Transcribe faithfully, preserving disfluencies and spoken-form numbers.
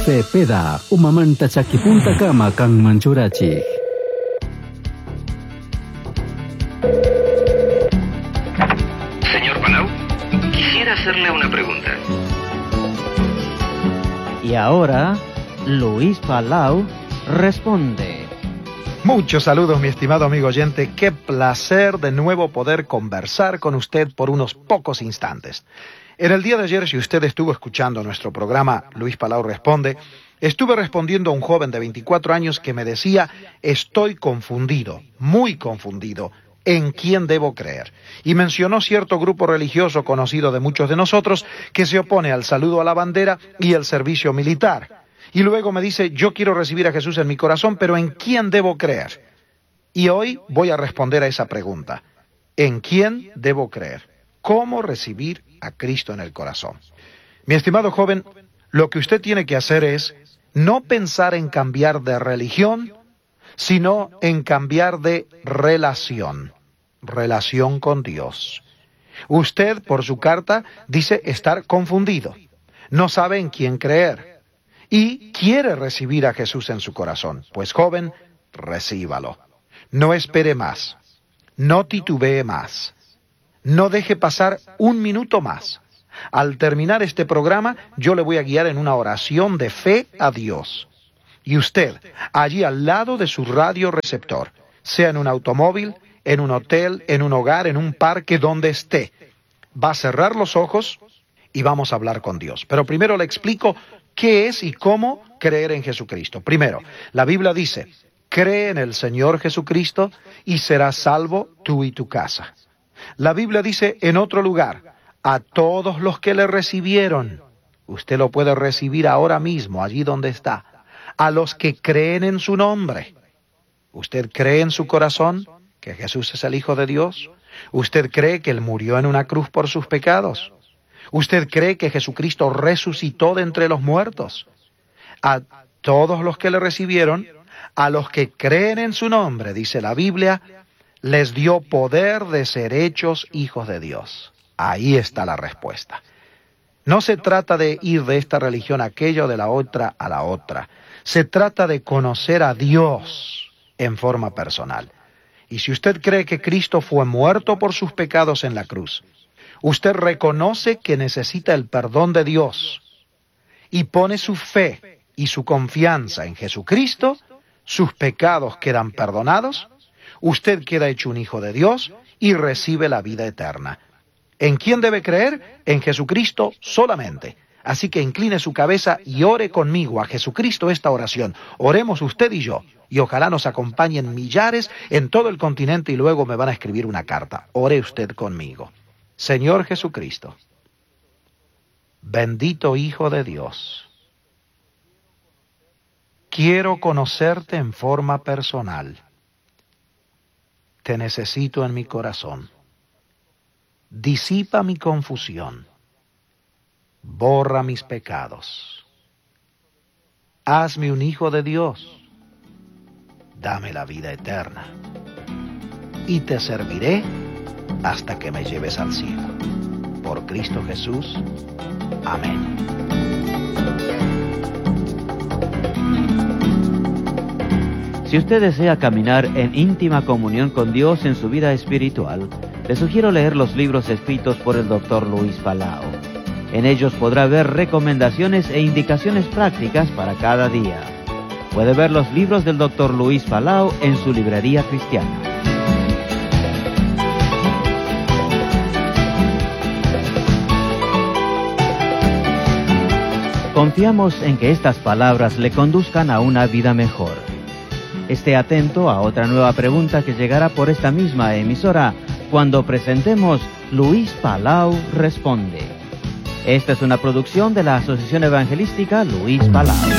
Pepeda, umamanta chakipunta kama kang manchurachi. Señor Palau, quisiera hacerle una pregunta. Y ahora, Luis Palau responde. Muchos saludos, mi estimado amigo oyente. Qué placer de nuevo poder conversar con usted por unos pocos instantes. En el día de ayer, si usted estuvo escuchando nuestro programa Luis Palau Responde, estuve respondiendo a un joven de veinticuatro años que me decía, estoy confundido, muy confundido, ¿en quién debo creer? Y mencionó cierto grupo religioso conocido de muchos de nosotros que se opone al saludo a la bandera y al servicio militar. Y luego me dice, yo quiero recibir a Jesús en mi corazón, pero ¿en quién debo creer? Y hoy voy a responder a esa pregunta. ¿En quién debo creer? ¿Cómo recibir a Cristo en el corazón? Mi estimado joven, lo que usted tiene que hacer es no pensar en cambiar de religión, sino en cambiar de relación. Relación con Dios. Usted, por su carta, dice estar confundido. No sabe en quién creer. Y quiere recibir a Jesús en su corazón. Pues joven, recíbalo. No espere más. No titubee más. No deje pasar un minuto más. Al terminar este programa, yo le voy a guiar en una oración de fe a Dios. Y usted, allí al lado de su radio receptor, sea en un automóvil, en un hotel, en un hogar, en un parque, donde esté, va a cerrar los ojos y vamos a hablar con Dios. Pero primero le explico qué es y cómo creer en Jesucristo. Primero, la Biblia dice, cree en el Señor Jesucristo y serás salvo tú y tu casa. La Biblia dice en otro lugar, a todos los que le recibieron, usted lo puede recibir ahora mismo, allí donde está, a los que creen en su nombre. ¿Usted cree en su corazón que Jesús es el Hijo de Dios? ¿Usted cree que Él murió en una cruz por sus pecados? ¿Usted cree que Jesucristo resucitó de entre los muertos? A todos los que le recibieron, a los que creen en su nombre, dice la Biblia, les dio poder de ser hechos hijos de Dios. Ahí está la respuesta. No se trata de ir de esta religión a aquella o de la otra a la otra. Se trata de conocer a Dios en forma personal. Y si usted cree que Cristo fue muerto por sus pecados en la cruz, usted reconoce que necesita el perdón de Dios y pone su fe y su confianza en Jesucristo, sus pecados quedan perdonados, usted queda hecho un hijo de Dios y recibe la vida eterna. ¿En quién debe creer? En Jesucristo solamente. Así que incline su cabeza y ore conmigo a Jesucristo esta oración. Oremos usted y yo, y ojalá nos acompañen millares en todo el continente y luego me van a escribir una carta. Ore usted conmigo. Señor Jesucristo, bendito Hijo de Dios, quiero conocerte en forma personal. Te necesito en mi corazón. Disipa mi confusión. Borra mis pecados. Hazme un hijo de Dios. Dame la vida eterna. Y te serviré hasta que me lleves al cielo. Por Cristo Jesús. Amén. Si usted desea caminar en íntima comunión con Dios en su vida espiritual, le sugiero leer los libros escritos por el doctor Luis Palau. En ellos podrá ver recomendaciones e indicaciones prácticas para cada día. Puede ver los libros del doctor Luis Palau en su librería cristiana. Confiamos en que estas palabras le conduzcan a una vida mejor. Esté atento a otra nueva pregunta que llegará por esta misma emisora cuando presentemos Luis Palau Responde. Esta es una producción de la Asociación Evangelística Luis Palau.